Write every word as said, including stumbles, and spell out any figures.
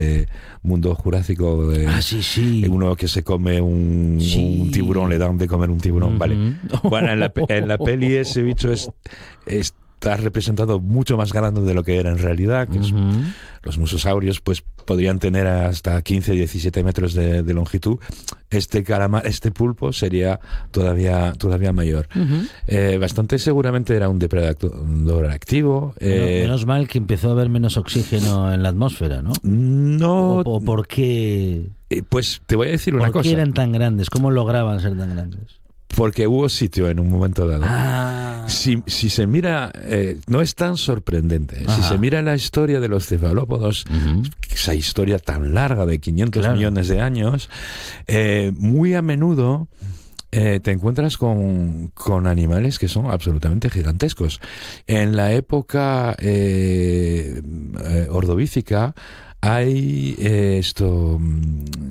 eh, Mundo Jurásico, eh, Ah, sí, sí. uno que se come un, Sí. un tiburón, le dan de comer un tiburón, Ujú. vale. Bueno, en la, pe- en la peli ese bicho es, está representado mucho más grande de lo que era en realidad, que es- Ujú. los mosasaurios pues podrían tener hasta quince, diecisiete metros de, de longitud. Este calamar, este pulpo sería todavía, todavía mayor. Ujú. Eh, bastante seguramente era un depredador activo. Menos, eh, menos mal que empezó a haber menos oxígeno en la atmósfera, ¿no? no, ¿O, o por qué, eh, pues te voy a decir una por qué cosa. eran tan grandes? ¿Cómo lograban ser tan grandes? Porque hubo sitio en un momento dado. Ah, Si, si se mira, eh, no es tan sorprendente. Si Ajá. se mira la historia de los cefalópodos, Ujú. esa historia tan larga de quinientos Claro. millones de años, eh, muy a menudo eh, te encuentras con, con animales que son absolutamente gigantescos. En la época eh, eh, ordovícica hay eh, esto... mm,